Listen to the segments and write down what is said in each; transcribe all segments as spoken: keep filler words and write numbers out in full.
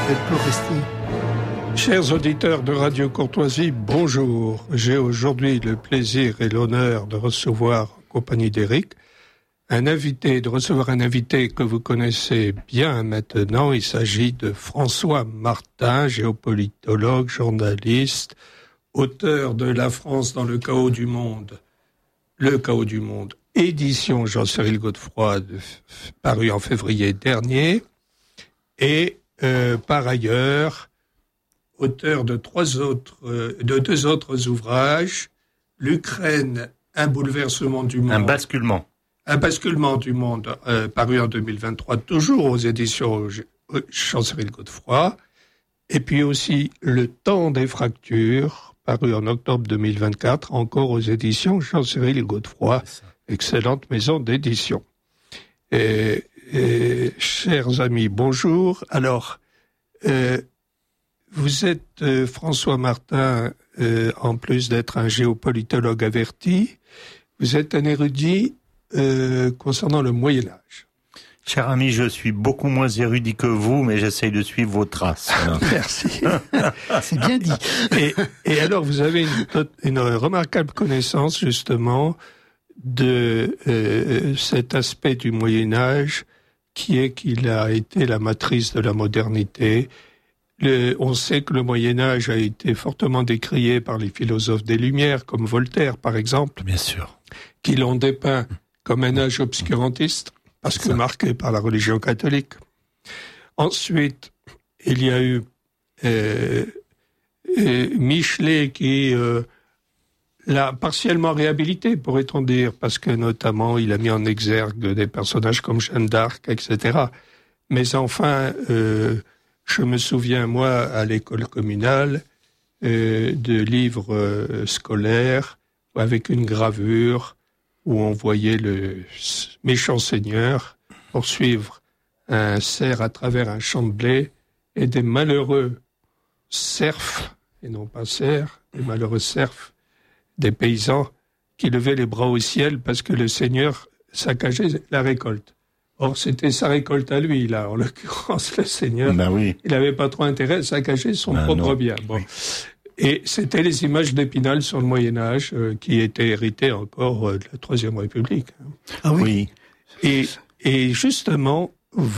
Fred Foresti. Chers auditeurs de Radio Courtoisie, bonjour. J'ai aujourd'hui le plaisir et l'honneur de recevoir, en compagnie d'Éric, un invité, de recevoir un invité que vous connaissez bien maintenant. Il s'agit de François Martin, géopolitologue, journaliste, auteur de La France dans le chaos du monde, Le chaos du monde, édition Jean-Cyril Godefroy, de, paru en février dernier, et euh, par ailleurs, auteur de trois autres, euh, de deux autres ouvrages, L'Ukraine, un bouleversement du monde. Un basculement. Un basculement du monde, euh, paru en deux mille vingt-trois, toujours aux éditions Jean-Cyril Godefroy. Et puis aussi Le temps des fractures, paru en octobre deux mille vingt-quatre, encore aux éditions Jean-Cyril Godefroy. Excellente maison d'édition. Et, et, chers amis, bonjour. Alors, euh, vous êtes euh, François Martin, euh, en plus d'être un géopolitologue averti, vous êtes un érudit euh, concernant le Moyen-Âge. Cher ami, je suis beaucoup moins érudit que vous, mais j'essaye de suivre vos traces. Merci. C'est bien dit. Et, et alors, vous avez une, une remarquable connaissance, justement, de euh, cet aspect du Moyen-Âge qui est qu'il a été la matrice de la modernité. Le, on sait que le Moyen-Âge a été fortement décrié par les philosophes des Lumières, comme Voltaire, par exemple. Bien sûr. Qui l'ont dépeint comme un âge obscurantiste, parce que marqué par la religion catholique. Ensuite, il y a eu euh, euh, Michelet qui euh, l'a partiellement réhabilité, pourrait-on dire, parce que notamment il a mis en exergue des personnages comme Jeanne d'Arc, et cetera. Mais enfin, euh, je me souviens, moi, à l'école communale, euh, de livres euh, scolaires avec une gravure où on voyait le méchant seigneur poursuivre un cerf à travers un champ de blé et des malheureux serfs, et non pas cerfs, des malheureux serfs, des paysans qui levaient les bras au ciel parce que le seigneur saccageait la récolte. Or, c'était sa récolte à lui, là, en l'occurrence, le seigneur. Ben oui. Il n'avait pas trop intérêt à saccager son ben propre non. bien. Bon. Oui. Et c'était les images d'Épinal sur le Moyen-Âge euh, qui étaient héritées encore euh, de la Troisième République. Ah oui. Oui. Et, et justement,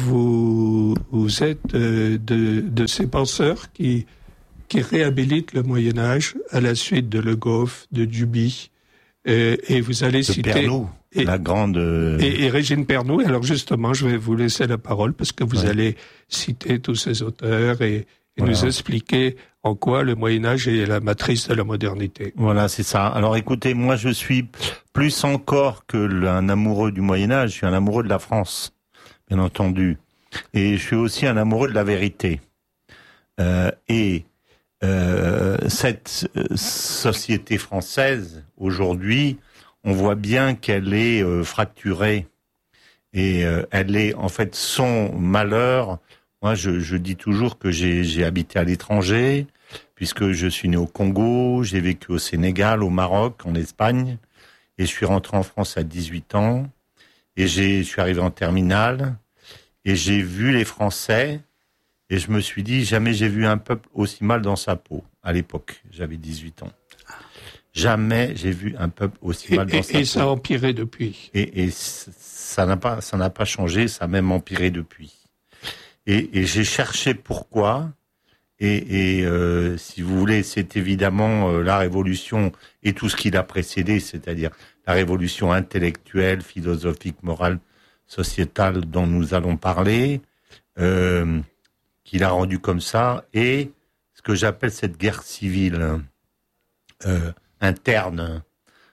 vous, vous êtes euh, de, de ces penseurs qui, qui réhabilitent le Moyen-Âge à la suite de Le Goff, de Duby, euh, et vous allez De citer... Pernoud, et, la grande... Et, et Régine Pernoud. Alors justement, je vais vous laisser la parole parce que vous ouais. allez citer tous ces auteurs et, et voilà. nous expliquer en quoi le Moyen-Âge est la matrice de la modernité. Voilà, c'est ça. Alors écoutez, moi je suis plus encore que un amoureux du Moyen-Âge, je suis un amoureux de la France, bien entendu. Et je suis aussi un amoureux de la vérité. Euh, et euh, cette société française, aujourd'hui, on voit bien qu'elle est euh, fracturée. Et euh, elle est, en fait, son malheur. Moi, je, je dis toujours que j'ai, j'ai habité à l'étranger, puisque je suis né au Congo, j'ai vécu au Sénégal, au Maroc, en Espagne, et je suis rentré en France à dix-huit ans, et j'ai, je suis arrivé en terminale, et j'ai vu les Français, et je me suis dit, jamais j'ai vu un peuple aussi mal dans sa peau, à l'époque, j'avais dix-huit ans. Jamais j'ai vu un peuple aussi et, mal dans et, sa peau. Et ça a empiré depuis. Et, et ça n'a pas, ça n'a pas changé, ça a même empiré depuis. Et, et j'ai cherché pourquoi, et, et euh, si vous voulez, c'est évidemment euh, la révolution et tout ce qui l'a précédé, c'est-à-dire la révolution intellectuelle, philosophique, morale, sociétale dont nous allons parler, euh, qui l'a rendu comme ça, et ce que j'appelle cette guerre civile euh, interne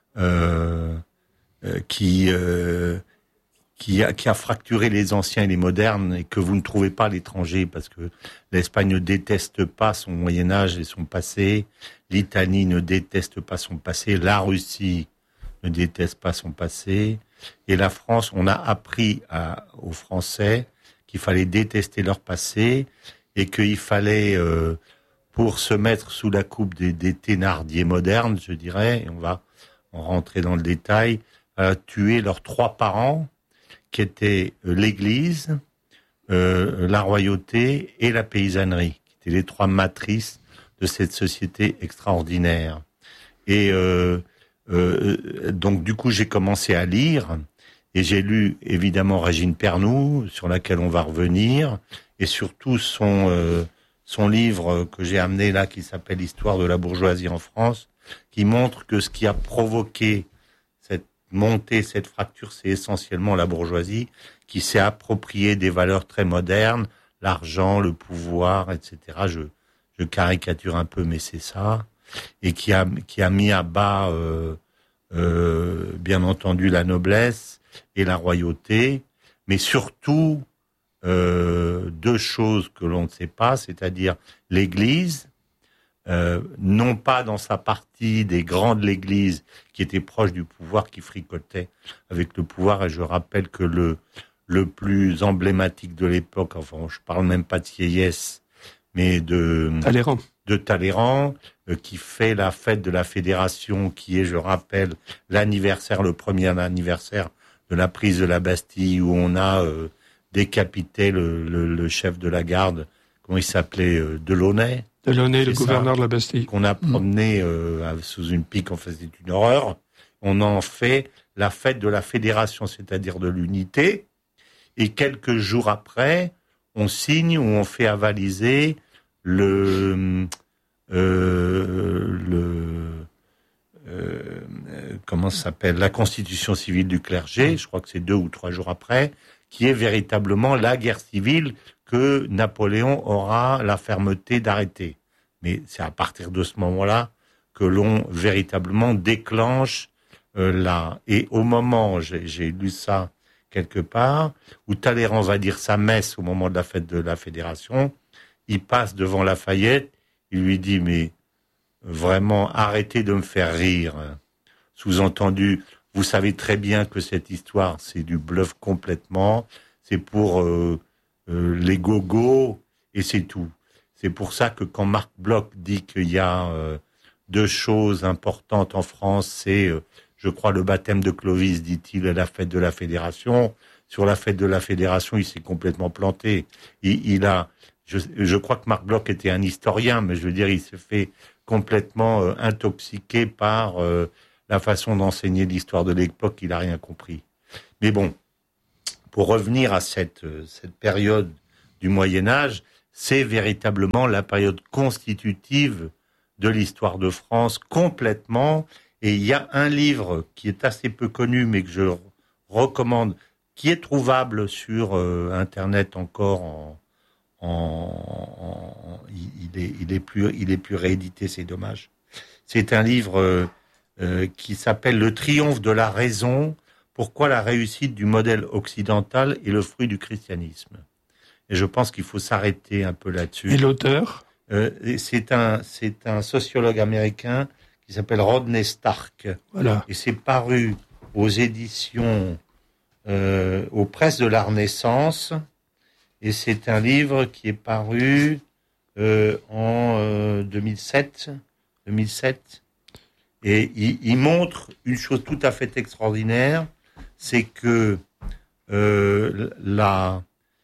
euh, euh, qui... Euh, Qui a, qui a fracturé les anciens et les modernes et que vous ne trouvez pas à l'étranger parce que l'Espagne ne déteste pas son Moyen-Âge et son passé, l'Italie ne déteste pas son passé, la Russie ne déteste pas son passé et la France, on a appris à, aux Français qu'il fallait détester leur passé et qu'il fallait, euh, pour se mettre sous la coupe des, des Thénardier modernes, je dirais, et on va en rentrer dans le détail, euh, tuer leurs trois parents qui était l'Église, euh, la royauté et la paysannerie, qui étaient les trois matrices de cette société extraordinaire. Et euh, euh, donc du coup j'ai commencé à lire, et j'ai lu évidemment Régine Pernoud, sur laquelle on va revenir, et surtout son euh, son livre que j'ai amené là, qui s'appelle Histoire de la bourgeoisie en France, qui montre que ce qui a provoqué cette montée, cette fracture, c'est essentiellement la bourgeoisie, qui s'est appropriée des valeurs très modernes, l'argent, le pouvoir, et cetera. Je, je caricature un peu, mais c'est ça, et qui a qui a mis à bas, euh, euh, bien entendu, la noblesse et la royauté, mais surtout euh, deux choses que l'on ne sait pas, c'est-à-dire l'Église, euh, non pas dans sa partie des grands de l'Église qui étaient proches du pouvoir, qui fricotaient avec le pouvoir, et je rappelle que le le plus emblématique de l'époque, enfin je parle même pas de Sieyès, mais de Talleyrand, de Talleyrand, euh, qui fait la fête de la Fédération, qui est, je rappelle, l'anniversaire, le premier anniversaire de la prise de la Bastille, où on a euh, décapité le, le, le chef de la garde, comment il s'appelait, euh, Delaunay. Delaunay, le C'est gouverneur ça, de la Bastille. Qu'on a promené euh, sous une pique, en fait, c'était une horreur. On en fait la fête de la Fédération, c'est-à-dire de l'unité. Et quelques jours après, on signe ou on fait avaliser le euh, le euh, comment ça s'appelle, la constitution civile du clergé. Je crois que c'est deux ou trois jours après, qui est véritablement la guerre civile que Napoléon aura la fermeté d'arrêter. Mais c'est à partir de ce moment-là que l'on véritablement déclenche euh, la. Et au moment, j'ai, j'ai lu ça quelque part, où Talleyrand va dire sa messe au moment de la fête de la Fédération, il passe devant Lafayette, il lui dit, mais vraiment, arrêtez de me faire rire. Sous-entendu, vous savez très bien que cette histoire, c'est du bluff complètement, c'est pour euh, euh, les gogos, et c'est tout. C'est pour ça que quand Marc Bloch dit qu'il y a euh, deux choses importantes en France, c'est... Euh, je crois, le baptême de Clovis, dit-il, à la fête de la Fédération. Sur la fête de la Fédération, il s'est complètement planté. Il, il a, je, je crois que Marc Bloch était un historien, mais je veux dire, il s'est fait complètement euh, intoxiquer par euh, la façon d'enseigner l'histoire de l'époque. Il n'a rien compris. Mais bon, pour revenir à cette, cette période du Moyen-Âge, c'est véritablement la période constitutive de l'histoire de France, complètement. Et il y a un livre qui est assez peu connu, mais que je recommande, qui est trouvable sur euh, Internet encore. En, en, en il, est, il est plus, il est plus réédité, c'est dommage. C'est un livre euh, euh, qui s'appelle Le triomphe de la raison. Pourquoi la réussite du modèle occidental est le fruit du christianisme. Et je pense qu'il faut s'arrêter un peu là-dessus. Et l'auteur euh, C'est un, c'est un sociologue américain qui s'appelle Rodney Stark. Voilà. Et c'est paru aux éditions, euh, aux presses de la Renaissance. Et c'est un livre qui est paru euh, en euh, deux mille sept. deux mille sept. Et il, il montre une chose tout à fait extraordinaire, c'est que euh, la,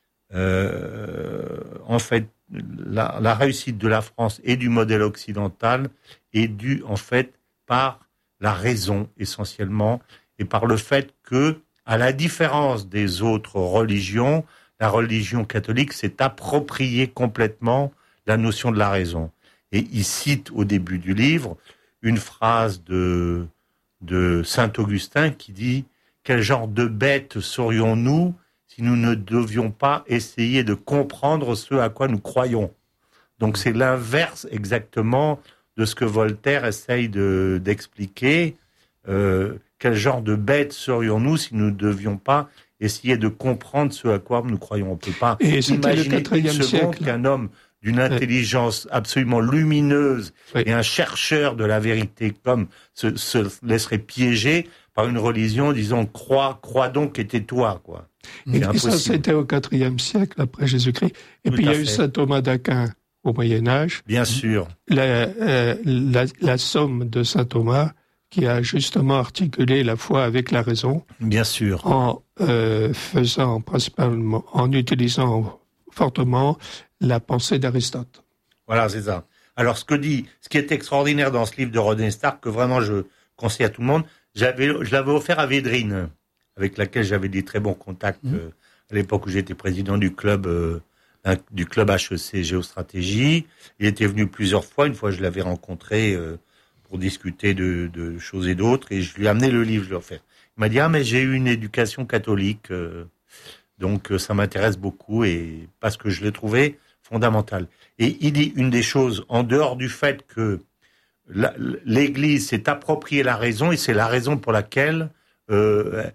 euh, en fait, la, la réussite de la France et du modèle occidental est due en fait par la raison essentiellement et par le fait que, à la différence des autres religions, la religion catholique s'est appropriée complètement la notion de la raison. Et il cite au début du livre une phrase de, de saint Augustin qui dit « Quel genre de bêtes serions-nous si nous ne devions pas essayer de comprendre ce à quoi nous croyons ?» Donc c'est l'inverse exactement de ce que Voltaire essaye de, d'expliquer. Euh, quel genre de bêtes serions-nous si nous ne devions pas essayer de comprendre ce à quoi nous croyons? On ne peut pas Et imaginer une seconde siècle. qu'un homme d'une intelligence absolument lumineuse oui. et un chercheur de la vérité comme se, se laisserait piéger par une religion disant « crois, crois donc et tais-toi ». Quoi. Et, et ça, c'était au quatrième siècle après Jésus-Christ. Et Tout puis il y a fait. eu saint Thomas d'Aquin au Moyen-Âge. Bien sûr. La, euh, la, la somme de saint Thomas qui a justement articulé la foi avec la raison. Bien sûr. En euh, faisant principalement, en utilisant fortement la pensée d'Aristote. Voilà, c'est ça. Alors, ce que dit, ce qui est extraordinaire dans ce livre de René Stark, que vraiment je conseille à tout le monde, j'avais, je l'avais offert à Védrine, avec laquelle j'avais des très bons contacts mmh. euh, à l'époque où j'étais président du club, euh, du club H E C Géostratégie. Il était venu plusieurs fois. Une fois, je l'avais rencontré euh, pour discuter de, de choses et d'autres, et je lui ai amené le livre, je l'ai offert. Il m'a dit, ah, mais j'ai eu une éducation catholique, euh, donc euh, ça m'intéresse beaucoup, et parce que je l'ai trouvé fondamental. Et il dit une des choses, en dehors du fait que la, l'Église s'est appropriée la raison, et c'est la raison pour laquelle euh,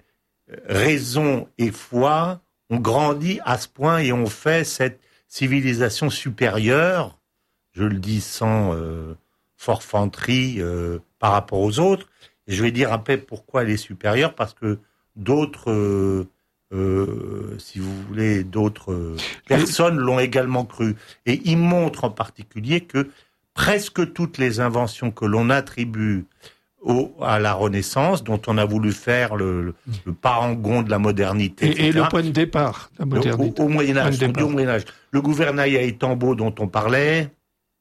raison et foi ont grandi à ce point et ont fait cette civilisation supérieure, je le dis sans euh, forfanterie euh, par rapport aux autres. Et je vais dire après pourquoi elle est supérieure, parce que d'autres... Euh, Euh, si vous voulez, d'autres euh, personnes l'ont également cru. Et il montre en particulier que presque toutes les inventions que l'on attribue au, à la Renaissance, dont on a voulu faire le, le, le parangon de la modernité, et, et le point de départ de la modernité. Au, au Moyen-Âge, au Moyen-Âge. Le gouvernail à étambot dont on parlait,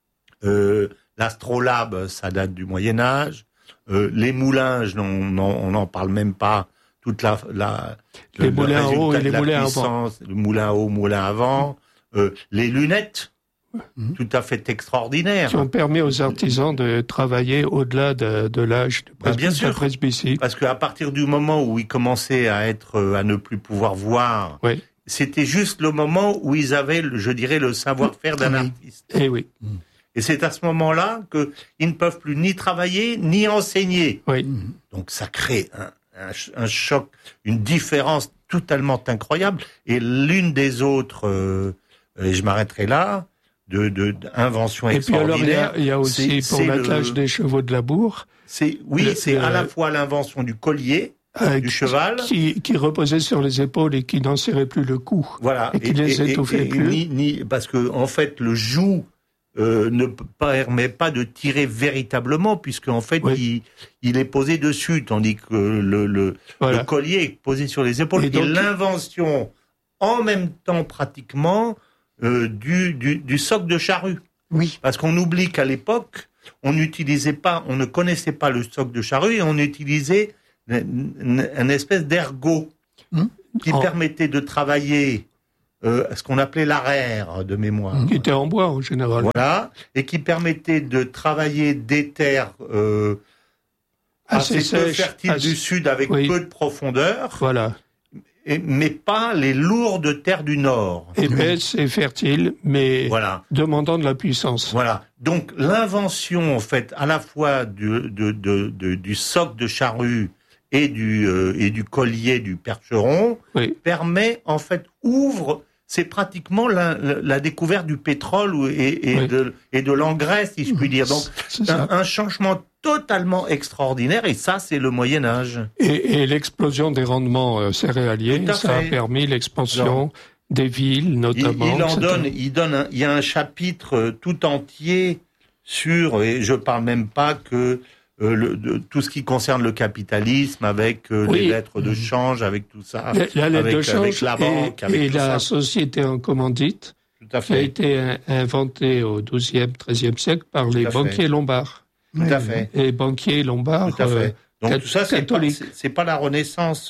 euh, l'astrolabe, ça date du Moyen-Âge, euh, les moulins, on n'en parle même pas. Toute la, la les le, moulins le haut et les moulins avant, le moulin haut, moulin avant, euh, les lunettes, mmh. tout à fait extraordinaires, qui ont permis aux artisans de travailler au-delà de, de l'âge de presby- bien sûr, presbytie. Parce qu'à partir du moment où ils commençaient à être, à ne plus pouvoir voir, oui. c'était juste le moment où ils avaient, je dirais, le savoir-faire d'un oui. artiste. Et oui. Et c'est à ce moment-là que ils ne peuvent plus ni travailler ni enseigner. Oui. Donc ça crée un Un, un choc, une différence totalement incroyable. Et l'une des autres, euh, et je m'arrêterai là, de, de, d'invention extraordinaire. Et puis alors, il y a, il y a aussi c'est, pour c'est l'attelage le, des chevaux de labour. C'est, oui, le, c'est le, à la fois l'invention du collier, euh, du cheval. Qui, qui reposait sur les épaules et qui n'en serrait plus le cou. Voilà. Et qui et, les étouffait et, et, plus. Ni, ni, parce que, en fait, le joug, Euh, ne permet pas de tirer véritablement, puisque en fait oui. il, il est posé dessus, tandis que le, le, voilà. le collier est posé sur les épaules. Et, donc, et l'invention, en même temps pratiquement, euh, du, du, du soc de charrue. Oui. Parce qu'on oublie qu'à l'époque, on n'utilisait pas, on ne connaissait pas le soc de charrue, et on utilisait une, une espèce d'ergot hum. qui oh. permettait de travailler Euh, ce qu'on appelait l'arère de mémoire. Qui était en bois en général. Voilà, et qui permettait de travailler des terres euh, assez, assez peu fertiles assez... du sud avec oui. peu de profondeur. Voilà. Et, mais pas les lourdes terres du nord. Épaisses et fertiles, mais voilà. demandant de la puissance. Voilà. Donc l'invention, en fait, à la fois du, de, de, de, du soc de charrue et du, euh, et du collier du percheron, oui. permet, en fait, ouvre, c'est pratiquement la, la, la découverte du pétrole et, et, oui. de, et de l'engrais, si je puis dire. Donc, un, un changement totalement extraordinaire, et ça, c'est le Moyen-Âge. Et, et l'explosion des rendements euh, céréaliers, ça a permis l'expansion non. des villes, notamment. Il, il en donne, il donne, un, il y a un chapitre tout entier sur, et je parle même pas que Euh, le, de, tout ce qui concerne le capitalisme, avec euh, oui. les lettres de change, avec tout ça, la, la lettre avec, de change avec la banque, et, avec et tout la ça. société en commandite, tout à fait. qui a été inventée au douzième, treizième siècle par tout les banquiers fait. lombards. Tout oui. à fait. Et banquiers lombards tout à fait. Donc euh, tout ça, c'est pas, c'est, c'est pas la Renaissance.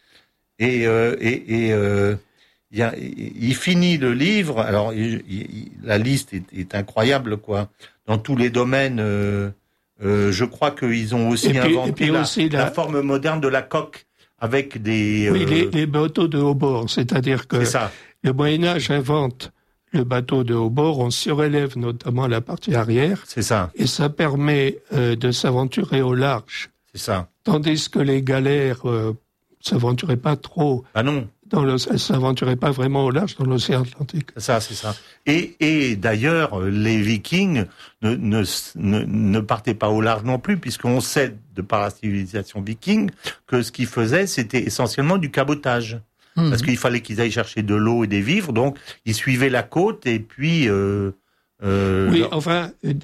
Et, euh, et, et euh, il, a, il finit le livre. Alors, il, il, la liste est, est incroyable, quoi. Dans tous les domaines. Euh, Euh, je crois qu'ils ont aussi puis, inventé la, aussi la... la forme moderne de la coque avec des... Oui, euh... les, les bateaux de haut bord, c'est-à-dire que le Moyen-Âge invente le bateau de haut bord, on surélève notamment la partie arrière. C'est ça. Et ça permet euh, de s'aventurer au large. C'est ça. Tandis que les galères euh, s'aventuraient pas trop... Ah non. Dans le, elles ne s'aventuraient pas vraiment au large dans l'océan Atlantique. Ça, c'est ça. Et, et d'ailleurs, les Vikings ne, ne, ne, ne partaient pas au large non plus, puisqu'on sait, de par la civilisation viking, que ce qu'ils faisaient, c'était essentiellement du cabotage. Mmh. Parce qu'il fallait qu'ils aillent chercher de l'eau et des vivres, donc ils suivaient la côte, et puis... Euh, euh, oui, leur... enfin,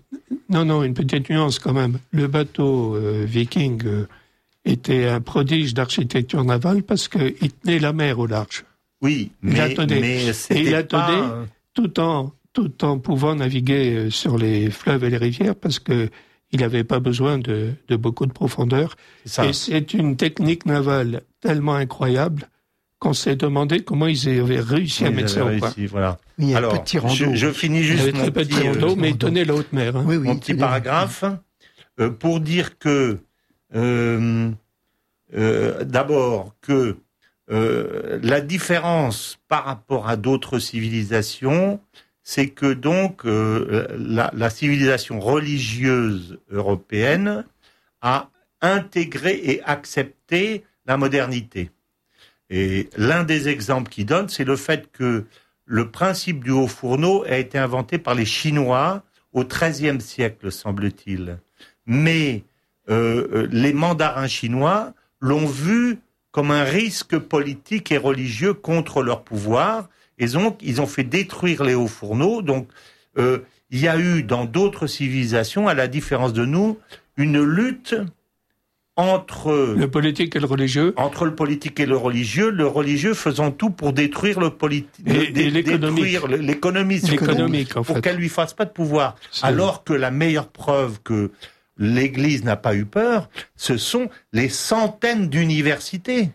Non, non, une petite nuance quand même. Le bateau euh, viking euh, était un prodige d'architecture navale parce qu'il tenait la mer au large. Oui, mais, il la tenait. mais c'était Et il la pas... tenait tout en, tout en pouvant naviguer sur les fleuves et les rivières parce que il n'avait pas besoin de, de beaucoup de profondeur. C'est ça. Et c'est une technique navale tellement incroyable qu'on s'est demandé comment ils avaient réussi Oui, à mettre ça au point. voilà. Il y a Alors, un petit je, rando. je finis Il juste avait mon très petit, petit rando, euh, mais il tenait la haute mer. Hein. Oui, oui, mon petit tenez- paragraphe euh, pour dire que, euh, euh, d'abord, que euh, la différence par rapport à d'autres civilisations, c'est que donc euh, la, la civilisation religieuse européenne a intégré et accepté la modernité. Et l'un des exemples qu'il donne, c'est le fait que le principe du haut fourneau a été inventé par les Chinois au treizième siècle, semble-t-il. Mais euh, les mandarins chinois l'ont vu comme un risque politique et religieux contre leur pouvoir. Et donc, ils ont fait détruire les hauts fourneaux. Donc, euh, il y a eu dans d'autres civilisations, à la différence de nous, une lutte entre le politique et le religieux. Entre le politique et le religieux, le religieux faisant tout pour détruire le politique, et, et détruire l'économie, l'économique, pour, en fait. pour qu'elle lui fasse pas de pouvoir. C'est... Alors que la meilleure preuve que l'Église n'a pas eu peur, ce sont les centaines d'universités.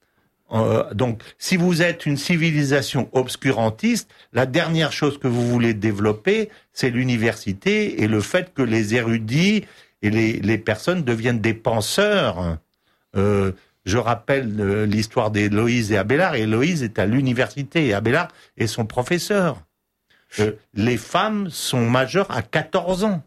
Euh, donc, si vous êtes une civilisation obscurantiste, la dernière chose que vous voulez développer, c'est l'université et le fait que les érudits et les, les personnes deviennent des penseurs. Euh, je rappelle euh, l'histoire d'Héloïse et Abélard. Héloïse est à l'université et Abélard est son professeur. Euh, les femmes sont majeures à quatorze ans.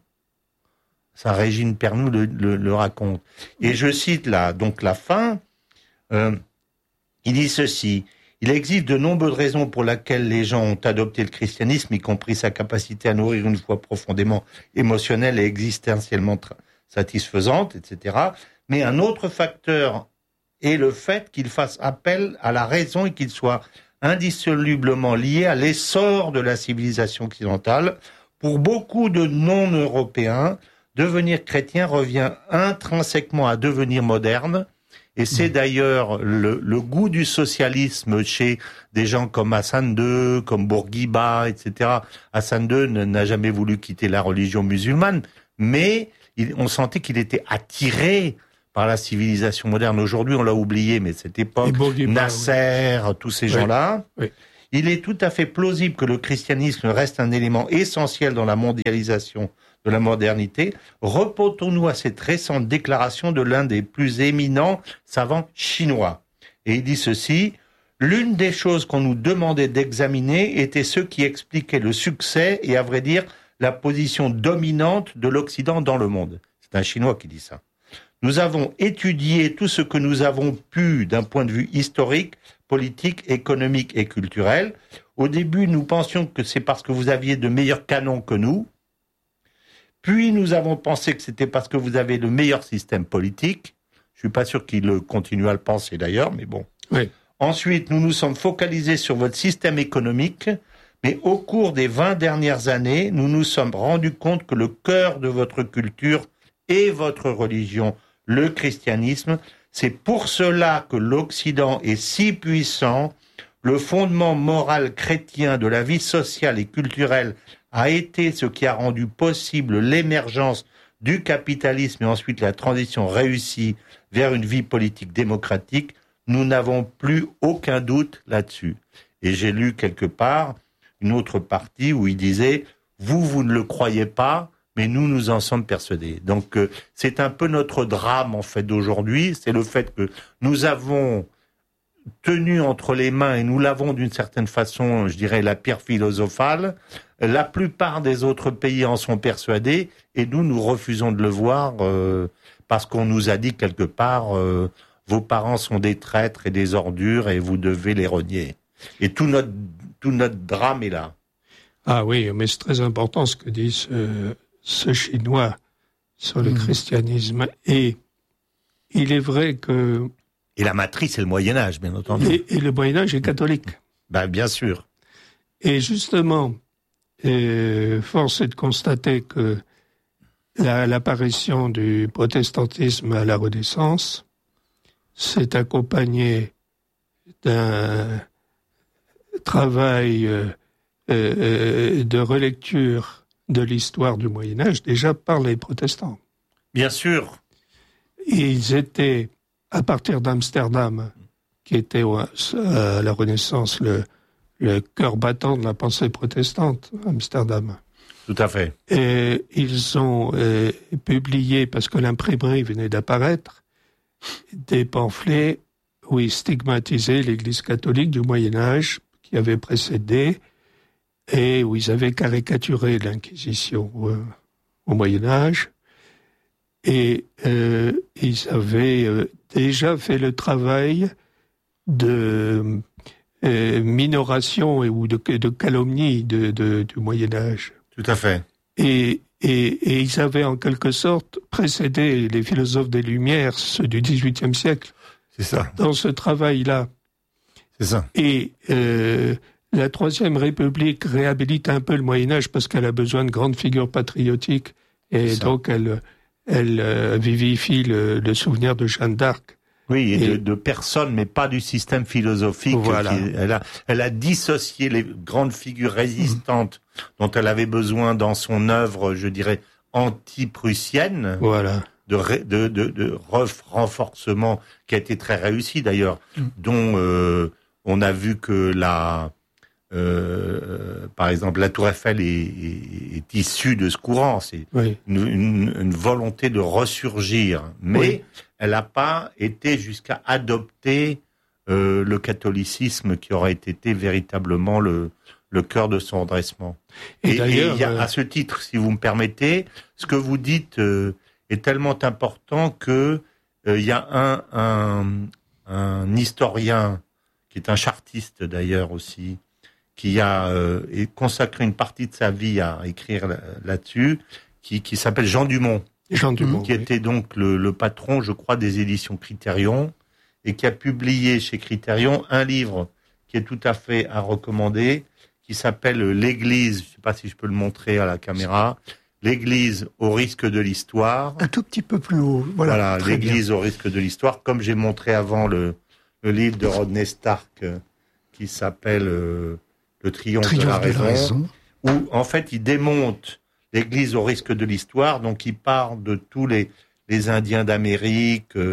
Ça, Régine Pernoud le, le, le raconte. Et je cite là, donc la fin. Euh, il dit ceci. Il existe de nombreuses raisons pour lesquelles les gens ont adopté le christianisme, y compris sa capacité à nourrir une foi profondément émotionnelle et existentiellement tra- satisfaisante, et cetera. Mais un autre facteur est le fait qu'il fasse appel à la raison et qu'il soit indissolublement lié à l'essor de la civilisation occidentale. Pour beaucoup de non-européens, devenir chrétien revient intrinsèquement à devenir moderne. Et c'est d'ailleurs le, le goût du socialisme chez des gens comme Hassan deux, comme Bourguiba, et cetera. Hassan deux n'a jamais voulu quitter la religion musulmane, mais il, on sentait qu'il était attiré par la civilisation moderne. Aujourd'hui, on l'a oublié, mais cette époque, Bourguiba, Nasser, oui. tous ces oui. gens-là, oui. il est tout à fait plausible que le christianisme reste un élément essentiel dans la mondialisation de la modernité. Reportons-nous à cette récente déclaration de l'un des plus éminents savants chinois. Et il dit ceci: l'une des choses qu'on nous demandait d'examiner était ce qui expliquait le succès et, à vrai dire, la position dominante de l'Occident dans le monde. C'est un Chinois qui dit ça. Nous avons étudié tout ce que nous avons pu d'un point de vue historique, politique, économique et culturel. Au début, nous pensions que c'est parce que vous aviez de meilleurs canons que nous. Puis nous avons pensé que c'était parce que vous avez le meilleur système politique. Je suis pas sûr qu'il continue à le penser d'ailleurs, mais bon. Oui. Ensuite, nous nous sommes focalisés sur votre système économique, mais au cours des vingt dernières années, nous nous sommes rendus compte que le cœur de votre culture est votre religion, le christianisme. C'est pour cela que l'Occident est si puissant. Le fondement moral chrétien de la vie sociale et culturelle a été ce qui a rendu possible l'émergence du capitalisme et ensuite la transition réussie vers une vie politique démocratique. Nous n'avons plus aucun doute là-dessus. Et j'ai lu quelque part une autre partie où il disait « Vous, vous ne le croyez pas, mais nous, nous en sommes persuadés. » Donc, euh, c'est un peu notre drame, en fait, d'aujourd'hui. C'est le fait que nous avons tenu entre les mains, et nous l'avons d'une certaine façon, je dirais, la pierre philosophale. La plupart des autres pays en sont persuadés, et nous, nous refusons de le voir euh, parce qu'on nous a dit quelque part euh, vos parents sont des traîtres et des ordures et vous devez les renier. Et tout notre, tout notre drame est là. Ah oui, mais c'est très important ce que dit ce, ce Chinois sur le mmh. christianisme. Et il est vrai que... Et la matrice, c'est le Moyen-Âge, bien entendu. Et, et le Moyen-Âge est catholique. Ben, bien sûr. Et justement, euh, force est de constater que la, l'apparition du protestantisme à la Renaissance s'est accompagnée d'un travail euh, euh, de relecture de l'histoire du Moyen-Âge déjà par les protestants. Bien sûr. Et ils étaient, à partir d'Amsterdam, qui était à la Renaissance le, le cœur battant de la pensée protestante, Amsterdam. Tout à fait. Et ils ont euh, publié, parce que l'imprimerie venait d'apparaître, des pamphlets où ils stigmatisaient l'Église catholique du Moyen-Âge qui avait précédé et où ils avaient caricaturé l'Inquisition euh, au Moyen-Âge. Et euh, ils avaient euh, déjà fait le travail de euh, minoration et, ou de, de calomnie de, de, du Moyen-Âge. Tout à fait. Et, et, et ils avaient en quelque sorte précédé les philosophes des Lumières, ceux du dix-huitième siècle. C'est ça. Dans ce travail-là. C'est ça. Et euh, la Troisième République réhabilite un peu le Moyen-Âge parce qu'elle a besoin de grandes figures patriotiques. Et donc elle, elle euh, vivifie le, le souvenir de Jeanne d'Arc. Oui, et, et de, de personnes, mais pas du système philosophique. Voilà. Qui, elle, a, elle a dissocié les grandes figures résistantes mmh. dont elle avait besoin dans son œuvre, je dirais, anti-prussienne. Voilà. De, de, de, de renforcement qui a été très réussi d'ailleurs, mmh. dont euh, on a vu que la, euh, par exemple, la Tour Eiffel est, est, est issue de ce courant. C'est oui. une, une, une volonté de ressurgir, mais oui. elle n'a pas été jusqu'à adopter euh, le catholicisme qui aurait été véritablement le, le cœur de son redressement. Et, et, et il y a, euh... à ce titre, si vous me permettez, ce que vous dites euh, est tellement important que il euh, y a un, un, un historien qui est un chartiste d'ailleurs aussi, qui a euh, consacré une partie de sa vie à écrire là, là-dessus, qui, qui s'appelle Jean Dumont. Jean Dumont, qui oui. était donc le, le patron, je crois, des éditions Critérion, et qui a publié chez Critérion un livre qui est tout à fait à recommander, qui s'appelle L'Église, je ne sais pas si je peux le montrer à la caméra, L'Église au risque de l'histoire. Un tout petit peu plus haut. Voilà, voilà L'Église bien. Au risque de l'histoire, comme j'ai montré avant le, le livre de Rodney Stark euh, qui s'appelle euh, Le Triomphe, Triomphe de, la, de raison, la raison, où en fait il démonte l'Église au risque de l'histoire, donc il parle de tous les, les Indiens d'Amérique, euh,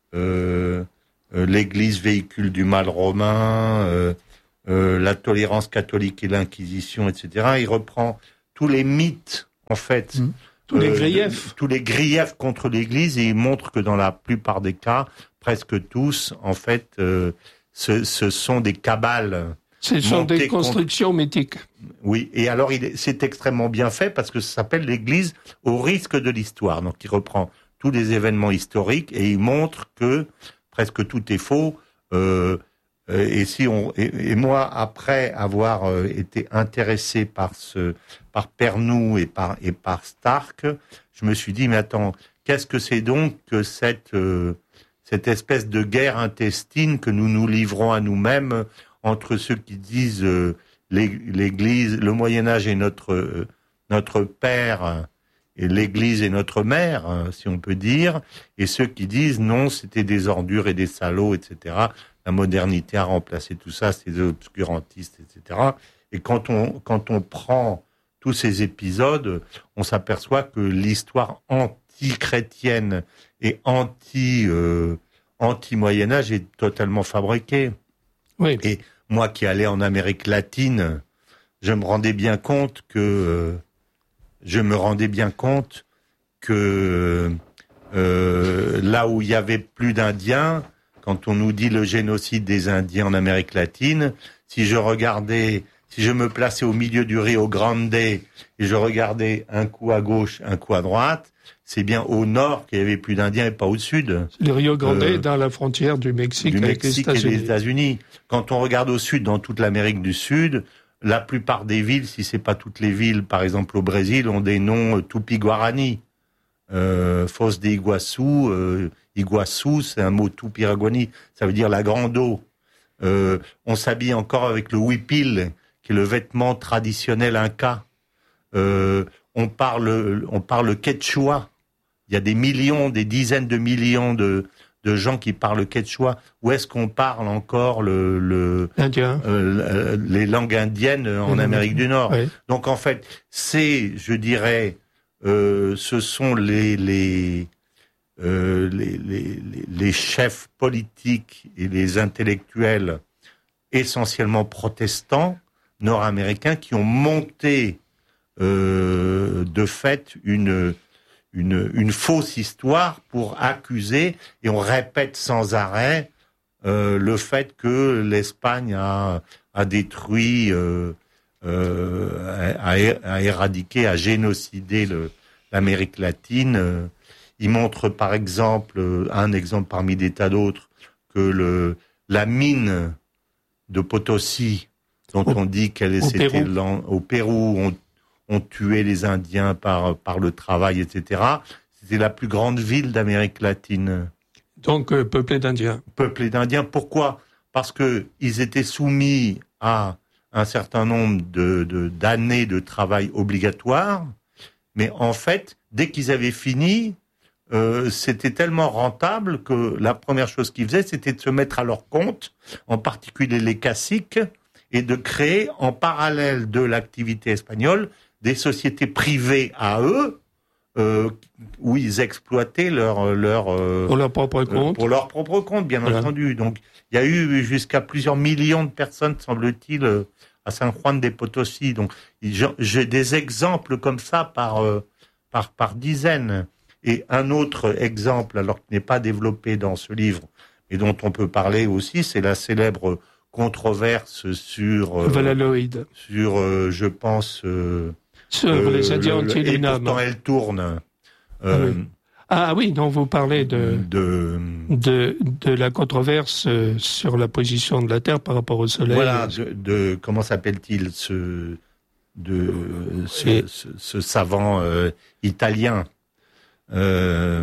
euh, l'Église véhicule du mal romain, euh, euh, la tolérance catholique et l'Inquisition, et cetera. Il reprend tous les mythes, en fait, mmh. tous euh, les griefs, de, tous les griefs contre l'Église, et il montre que dans la plupart des cas, presque tous, en fait, euh, ce, ce sont des cabales. Ce sont des constructions contre... mythiques. Oui, et alors il est, c'est extrêmement bien fait parce que ça s'appelle l'Église au risque de l'histoire. Donc il reprend tous les événements historiques et il montre que presque tout est faux. Euh, et si on et, et moi après avoir euh, été intéressé par ce par Pernoud et par et par Stark, je me suis dit mais attends, qu'est-ce que c'est donc que cette euh, cette espèce de guerre intestine que nous nous livrons à nous-mêmes entre ceux qui disent euh, l'Église, le Moyen-Âge est notre euh, notre père et l'Église est notre mère, hein, si on peut dire, et ceux qui disent non, c'était des ordures et des salauds, et cetera. La modernité a remplacé tout ça, c'est des obscurantistes, et cetera. Et quand on quand on prend tous ces épisodes, on s'aperçoit que l'histoire anti-chrétienne et anti euh, anti-Moyen-Âge est totalement fabriquée. Oui. Et moi qui allais en Amérique latine, je me rendais bien compte que euh, je me rendais bien compte que euh, là où il y avait plus d'Indiens, quand on nous dit le génocide des Indiens en Amérique latine, si je regardais, si je me plaçais au milieu du Rio Grande et je regardais un coup à gauche, un coup à droite, c'est bien au nord qu'il y avait plus d'Indiens et pas au sud. Le Rio Grande euh, dans la frontière du Mexique, du avec Mexique les États-Unis. et des États-Unis. Quand on regarde au sud, dans toute l'Amérique du Sud, la plupart des villes, si c'est pas toutes les villes, par exemple au Brésil, ont des noms euh, tupi-guarani. Euh, Foz de Iguaçu, euh, Iguaçu, c'est un mot tupi-guarani, ça veut dire la grande eau. Euh, on s'habille encore avec le huipil, qui est le vêtement traditionnel inca. euh, on parle, on parle quechua. Il y a des millions, des dizaines de millions de, de gens qui parlent quechua. Où est-ce qu'on parle encore le, le, Indien. euh, les langues indiennes en Amérique du Nord? Oui. Donc en fait, c'est, je dirais, euh, ce sont les les, euh, les les les chefs politiques et les intellectuels essentiellement protestants nord-américains qui ont monté euh, de fait une Une, une fausse histoire pour accuser, et on répète sans arrêt euh, le fait que l'Espagne a, a détruit, euh, euh, a, a éradiqué, a génocidé le, l'Amérique latine. Il montre par exemple, un exemple parmi des tas d'autres, que le, la mine de Potosi, dont au, on dit qu'elle au c'était Pérou, au Pérou, on, ont tué les Indiens par, par le travail, et cetera. C'était la plus grande ville d'Amérique latine. Donc, euh, peuplée d'Indiens. Peuplée d'Indiens. Pourquoi? Parce que ils étaient soumis à un certain nombre de, de, d'années de travail obligatoire, mais en fait, dès qu'ils avaient fini, euh, c'était tellement rentable que la première chose qu'ils faisaient, c'était de se mettre à leur compte, en particulier les caciques, et de créer, en parallèle de l'activité espagnole, des sociétés privées à eux, euh, où ils exploitaient leur leur euh, pour leur propre compte. Pour leur propre compte, bien voilà. entendu. Donc, il y a eu jusqu'à plusieurs millions de personnes, semble-t-il, à San Juan de Potosí. Donc, j'ai des exemples comme ça par par par dizaines. Et un autre exemple, alors qui n'est pas développé dans ce livre, et dont on peut parler aussi, c'est la célèbre controverse sur euh, Valladolid. Sur, euh, je pense. Euh, Sur euh, les Indiens anti-Lunam. Et pourtant, elle tourne. Euh, ah, oui. ah oui, donc vous parlez de, de, de, de la controverse sur la position de la Terre par rapport au Soleil. Voilà, de, de comment s'appelle-t-il ce, de, ce, et... ce, ce savant euh, italien euh,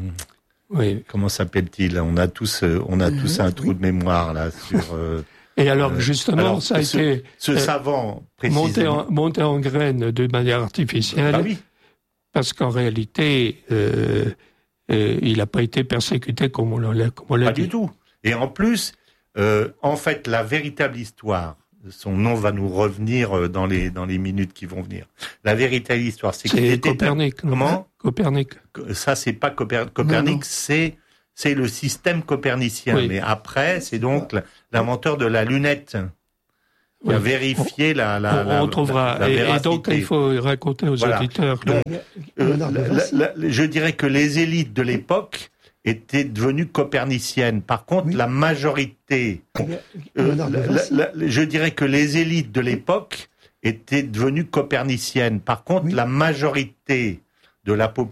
oui. Comment s'appelle-t-il? On a tous, on a tous un trou oui. de mémoire là sur... Euh, Et alors, justement, alors, ça a ce, été ce euh, savant monté en, monté en graines de manière artificielle, bah oui. parce qu'en réalité, euh, euh, il n'a pas été persécuté comme on l'a, comme on l'a pas dit. du tout. Et en plus, euh, en fait, la véritable histoire, son nom va nous revenir dans les dans les minutes qui vont venir. La véritable histoire, c'est, c'est qu'il était Copernic. Un... Comment? Copernic. Ça, c'est pas Coper... Copernic, non, non. c'est c'est le système copernicien. Oui. Mais après, c'est donc l'inventeur de la lunette qui oui. a vérifié la, la, on, la, on trouvera. la, la et, et donc, il faut raconter aux voilà. auditeurs. Donc, euh, la, la, la, je dirais que les élites de l'époque étaient devenues coperniciennes. Par contre, oui. la majorité, euh, la, je dirais que les élites de l'époque étaient devenues coperniciennes. Par contre, oui. la majorité de la population